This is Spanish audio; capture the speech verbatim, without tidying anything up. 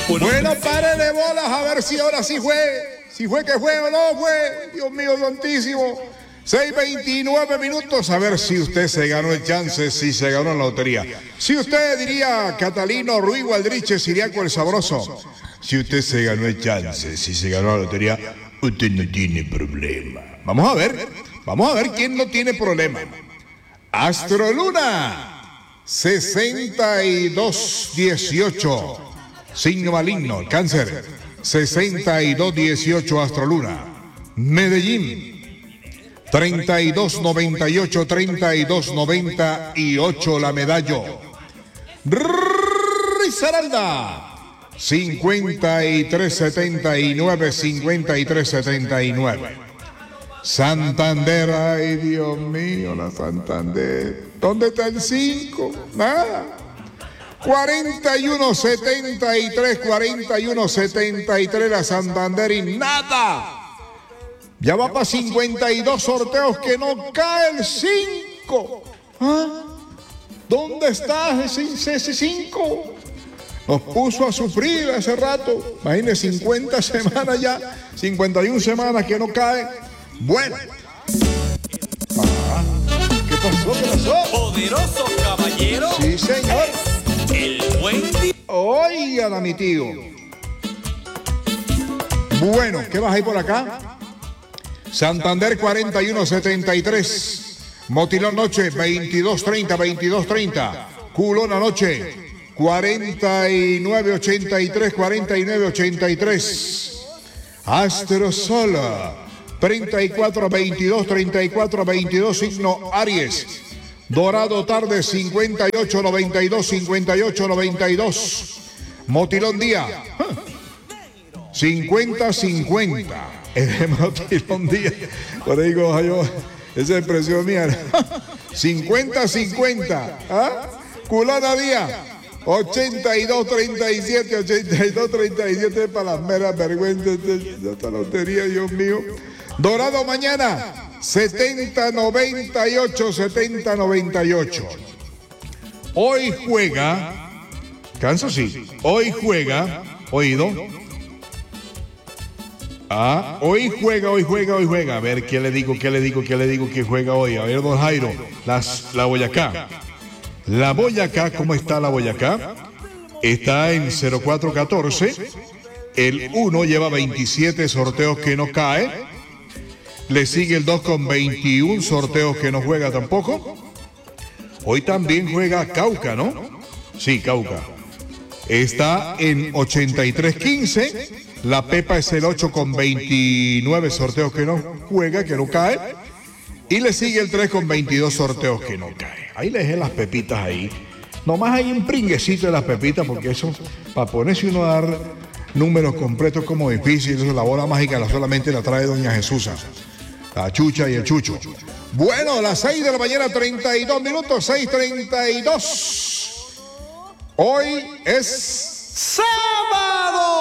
Bueno, pare de bolas a ver si ahora sí fue. Si fue que fue o no fue. Dios mío santísimo. seis veintinueve minutos. A ver si usted se ganó el chance, si se ganó la lotería. Si usted diría Catalino Ruiz Gualdriche Siriaco el Sabroso. Si usted se ganó el chance, si se ganó la lotería, usted no tiene problema. Vamos a ver. Vamos a ver quién no tiene problema. Astroluna. sesenta y dos dieciocho. Signo maligno, cáncer, sesenta y dos dieciocho Astroluna. Medellín, treinta y dos noventa y ocho, treinta y dos noventa y ocho la Medallo. Risaralda, cincuenta y tres setenta y nueve, cincuenta y tres setenta y nueve. Santander, ay Dios mío, la Santander. ¿Dónde está el cinco? Nada. cuarenta y uno setenta y tres, cuarenta y uno setenta y tres la Santander y nada. Ya va para cincuenta y dos sorteos que no cae el cinco. ¿Ah? ¿Dónde está ese cinco? Nos puso a sufrir hace rato. Imagínense, cincuenta semanas ya, cincuenta y una semanas que no cae. Bueno. Ah, ¿qué pasó? ¿Qué pasó? Poderoso caballero. Sí, señor. El buen día. Oigan a mi tío. Bueno, ¿qué vas ahí por acá? Santander cuarenta y uno setenta y tres. Motilón Noche veintidós treinta, veintidós treinta. Culona Noche cuarenta y nueve ochenta y tres, cuarenta y nueve ochenta y tres. Astro Sola treinta y cuatro veintidós, treinta y cuatro veintidós, signo Aries. Dorado Tarde cincuenta y ocho noventa y dos, cincuenta y ocho noventa y dos. Motilón Día cincuenta cincuenta. El Motilón Día. Por ahí digo yo, esa es expresión mía. cincuenta cincuenta. ¿Ah? Culona Día ochenta y dos treinta y siete, ochenta y dos treinta y siete para las meras vergüenzas de esta lotería, Dios mío. Dorado Mañana setenta noventa y ocho, setenta noventa y ocho. Hoy juega, Kansas City, hoy juega, oído. Ah, hoy juega, hoy juega, hoy juega. A ver, ¿qué le digo, qué le digo, qué le digo que juega hoy? A ver, don Jairo, las, la Boyacá. La Boyacá, ¿cómo está la Boyacá? Está en cero cuatro catorce. El uno lleva veintisiete sorteos que no cae. Le sigue el dos con veintiún sorteos que no juega tampoco. Hoy también juega Cauca, ¿no? Sí, Cauca. Está en ochenta y tres quince. La Pepa es el ocho con veintinueve sorteos que no juega, que no cae. Y le sigue el tres con veintidós sorteos que no cae. Ahí le dejé las pepitas ahí. Nomás hay un pringuecito de las pepitas, porque eso, para ponerse uno a dar números completos es como difícil. Eso, la bola mágica la solamente la trae doña Jesusa. La chucha y el chucho. Bueno, las seis de la mañana, treinta y dos minutos, seis treinta y dos. Hoy es sábado.